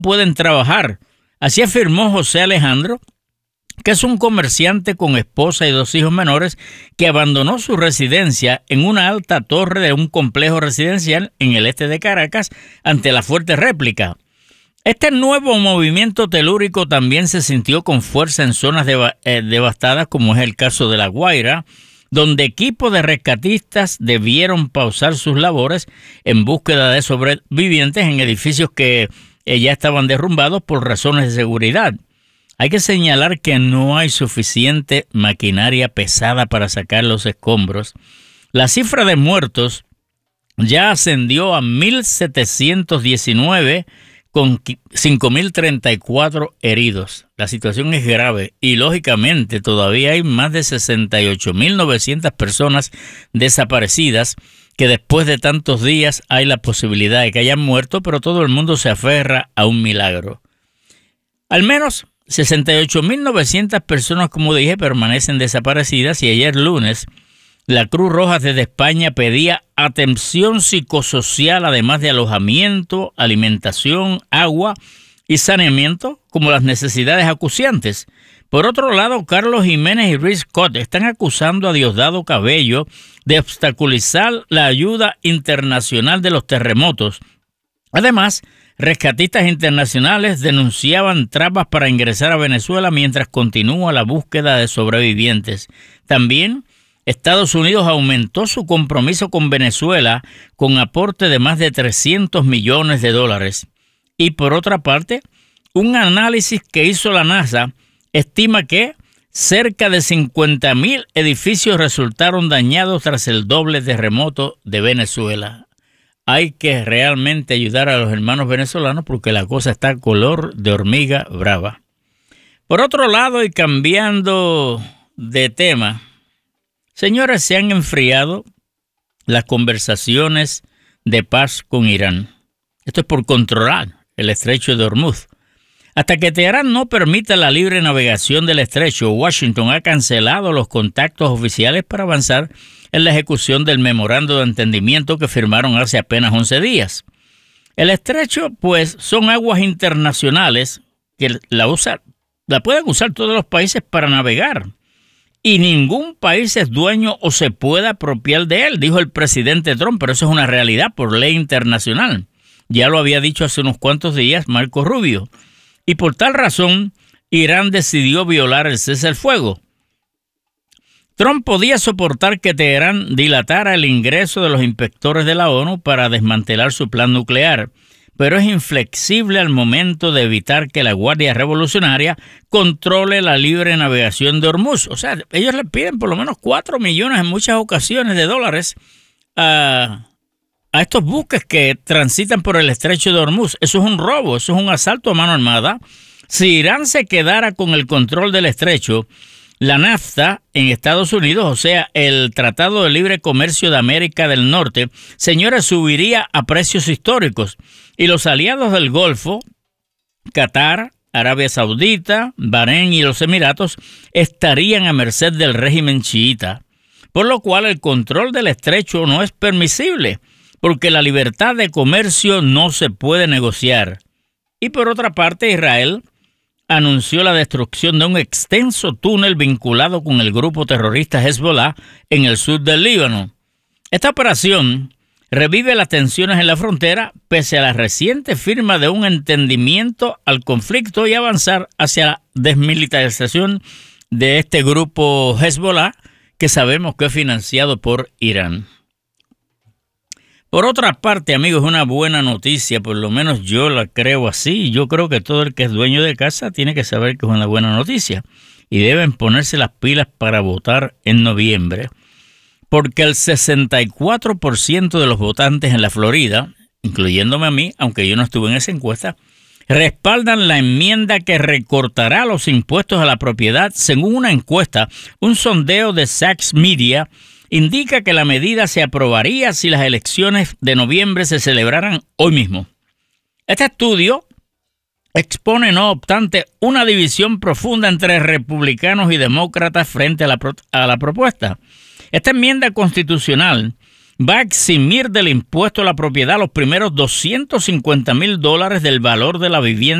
pueden trabajar. Así afirmó José Alejandro, que es un comerciante con esposa y 2 hijos menores que abandonó su residencia en una alta torre de un complejo residencial en el este de Caracas ante la fuerte réplica. Este nuevo movimiento telúrico también se sintió con fuerza en zonas devastadas, como es el caso de La Guaira, donde equipos de rescatistas debieron pausar sus labores en búsqueda de sobrevivientes en edificios que ya estaban derrumbados por razones de seguridad. Hay que señalar que no hay suficiente maquinaria pesada para sacar los escombros. La cifra de muertos ya ascendió a 1.719 con 5.034 heridos. La situación es grave y, lógicamente, todavía hay más de 68.900 personas desaparecidas que después de tantos días hay la posibilidad de que hayan muerto, pero todo el mundo se aferra a un milagro. Al menos 68.900 personas, como dije, permanecen desaparecidas y ayer lunes la Cruz Roja desde España pedía atención psicosocial, además de alojamiento, alimentación, agua y saneamiento, como las necesidades acuciantes. Por otro lado, Carlos Jiménez y Rick Scott están acusando a Diosdado Cabello de obstaculizar la ayuda internacional de los terremotos. Además, rescatistas internacionales denunciaban trabas para ingresar a Venezuela mientras continúa la búsqueda de sobrevivientes. También Estados Unidos aumentó su compromiso con Venezuela con aporte de más de $300 millones. Y por otra parte, un análisis que hizo la NASA estima que cerca de 50.000 edificios resultaron dañados tras el doble terremoto de Venezuela. Hay que realmente ayudar a los hermanos venezolanos porque la cosa está color de hormiga brava. Por otro lado, y cambiando de tema, señores, se han enfriado las conversaciones de paz con Irán. Esto es por controlar el estrecho de Hormuz. Hasta que Teherán no permita la libre navegación del estrecho, Washington ha cancelado los contactos oficiales para avanzar en la ejecución del memorando de entendimiento que firmaron hace apenas 11 días. El estrecho, pues, son aguas internacionales que la pueden usar todos los países para navegar. Y ningún país es dueño o se puede apropiar de él, dijo el presidente Trump, pero eso es una realidad por ley internacional. Ya lo había dicho hace unos cuantos días Marco Rubio. Y por tal razón, Irán decidió violar el cese al fuego. Trump podía soportar que Teherán dilatara el ingreso de los inspectores de la ONU para desmantelar su plan nuclear, pero es inflexible al momento de evitar que la Guardia Revolucionaria controle la libre navegación de Hormuz. O sea, ellos le piden por lo menos 4 millones en muchas ocasiones de dólares a estos buques que transitan por el estrecho de Hormuz. Eso es un robo, eso es un asalto a mano armada. Si Irán se quedara con el control del estrecho, la NAFTA en Estados Unidos, o sea, el Tratado de Libre Comercio de América del Norte, señores, subiría a precios históricos. Y los aliados del Golfo, Qatar, Arabia Saudita, Bahrein y los Emiratos, estarían a merced del régimen chiita. Por lo cual el control del estrecho no es permisible, porque la libertad de comercio no se puede negociar. Y por otra parte, Israel anunció la destrucción de un extenso túnel vinculado con el grupo terrorista Hezbollah en el sur del Líbano. Esta operación revive las tensiones en la frontera pese a la reciente firma de un entendimiento al conflicto y avanzar hacia la desmilitarización de este grupo Hezbollah, que sabemos que es financiado por Irán. Por otra parte, amigos, una buena noticia, por lo menos yo la creo así, y yo creo que todo el que es dueño de casa tiene que saber que es una buena noticia y deben ponerse las pilas para votar en noviembre, porque el 64% de los votantes en la Florida, incluyéndome a mí, aunque yo no estuve en esa encuesta, respaldan la enmienda que recortará los impuestos a la propiedad. Según una encuesta, un sondeo de Sachs Media indica que la medida se aprobaría si las elecciones de noviembre se celebraran hoy mismo. Este estudio expone, no obstante, una división profunda entre republicanos y demócratas frente a la propuesta. Esta enmienda constitucional va a eximir del impuesto a la propiedad los primeros $250,000 del valor de la vivienda